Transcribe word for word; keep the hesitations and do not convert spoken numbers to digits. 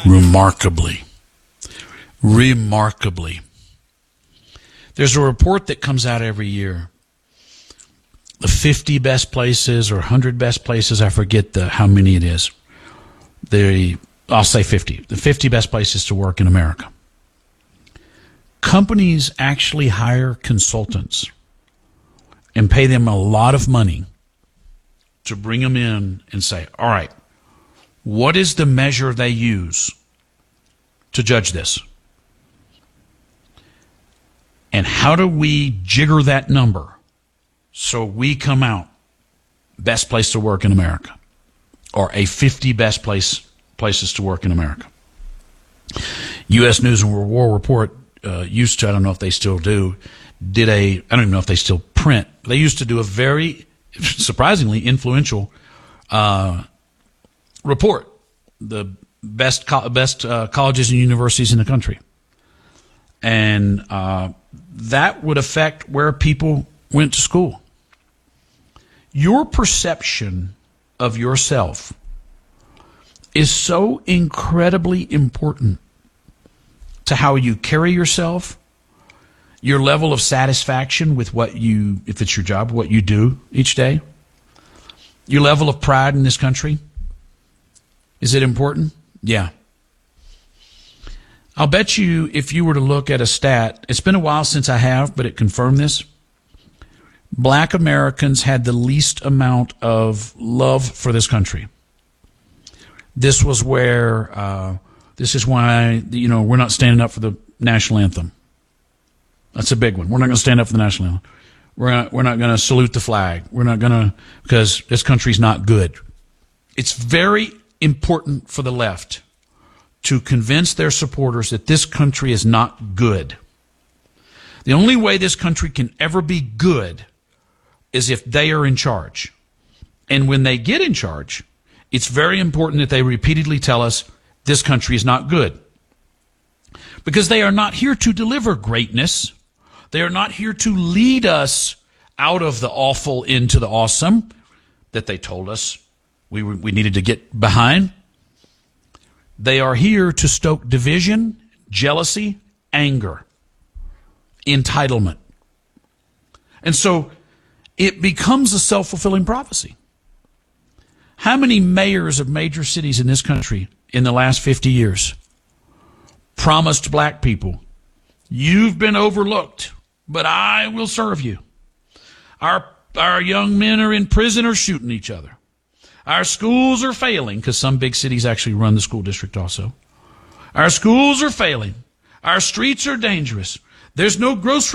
Remarkably. Remarkably. There's a report that comes out every year. The fifty best places or one hundred best places, I forget the how many it is. The, I'll say fifty. The fifty best places to work in America. Companies actually hire consultants and pay them a lot of money to bring them in and say, all right, what is the measure they use to judge this? And how do we jigger that number so we come out best place to work in America, or a fifty best place places to work in America? U S News and World War Report uh, used to, I don't know if they still do, did a, I don't even know if they still print, they used to do a very surprisingly influential uh, report, the best co- best uh, colleges and universities in the country. And uh, that would affect where people went to school. Your perception of yourself is so incredibly important to how you carry yourself, your level of satisfaction with what you, if it's your job, what you do each day, your level of pride in this country. Is it important? Yeah. I'll bet you if you were to look at a stat, it's been a while since I have, but it confirmed this. Black Americans had the least amount of love for this country. This was where, uh, this is why, you know, we're not standing up for the national anthem. That's a big one. We're not going to stand up for the national anthem. We're not, we're not going to salute the flag. We're not going to, because this country's not good. It's very important for the left to convince their supporters that this country is not good. The only way this country can ever be good is if they are in charge. And when they get in charge, it's very important that they repeatedly tell us this country is not good. Because they are not here to deliver greatness. They are not here to lead us out of the awful into the awesome that they told us we were, we needed to get behind. They are here to stoke division, jealousy, anger, entitlement. And so it becomes a self-fulfilling prophecy. How many mayors of major cities in this country in the last fifty years promised black people, you've been overlooked, but I will serve you. Our, our young men are in prison or shooting each other. Our schools are failing, because some big cities actually run the school district also. Our schools are failing. Our streets are dangerous. There's no grocery